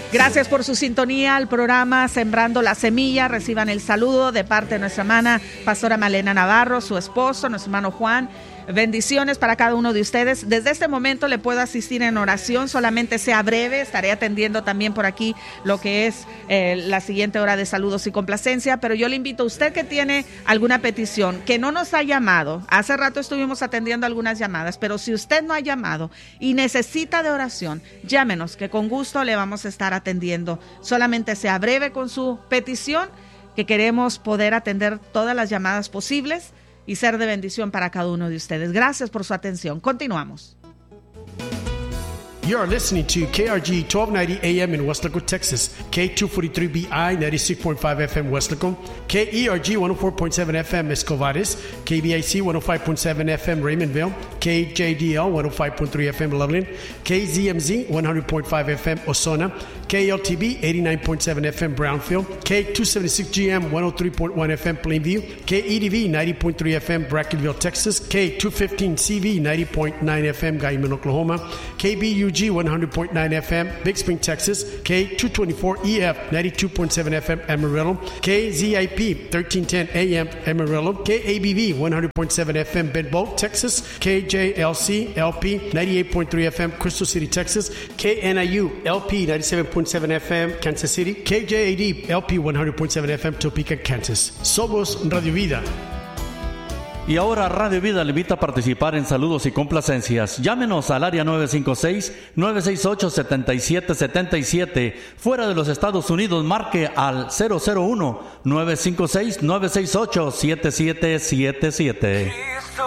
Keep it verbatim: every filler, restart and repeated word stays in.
Gracias por su sintonía al programa Sembrando la Semilla. Reciban el saludo de parte de nuestra hermana Pastora Malena Navarro, su esposo, nuestro hermano Juan. Bendiciones para cada uno de ustedes. Desde este momento le puedo asistir en oración, solamente sea breve. Estaré atendiendo también por aquí lo que es eh, la siguiente hora de saludos y complacencia, pero yo le invito a usted que tiene alguna petición, que no nos ha llamado. Hace rato estuvimos atendiendo algunas llamadas, pero si usted no ha llamado y necesita de oración, llámenos, que con gusto le vamos a estar atendiendo. Solamente sea breve con su petición, que queremos poder atender todas las llamadas posibles y ser de bendición para cada uno de ustedes. Gracias por su atención. Continuamos. You are listening to K R G twelve ninety A M in Weslaco, Texas, K two forty-three B I ninety-six point five F M Weslaco, K E R G one oh four point seven F M Escovares, K B I C one oh five point seven F M Raymondville, K J D L one oh five point three F M Loveland, K Z M Z one hundred point five F M Osona, K L T B eighty-nine point seven F M Brownfield, K two seventy-six G M one oh three point one F M Plainview, K E D V ninety point three F M Brackenville, Texas, K two fifteen C V ninety point nine F M Guyman, Oklahoma, K B U G one hundred point nine F M Big Spring, Texas, K two twenty-four E F ninety-two point seven F M Amarillo, K Z I P thirteen ten A M Amarillo, K A B V one hundred point seven F M Bedboe, Texas, K J L C L P ninety-eight point three F M Crystal City, Texas, K N I U L P ninety-seven point seven F M Kansas City, K J A D L P one hundred point seven F M Topeka, Kansas. Somos Radio Vida. Y ahora Radio Vida le invita a participar en saludos y complacencias. Llámenos al área nueve cinco seis, nueve seis ocho, siete siete siete siete. Fuera de los Estados Unidos, marque al cero cero uno, nueve cinco seis, nueve seis ocho, siete siete siete siete.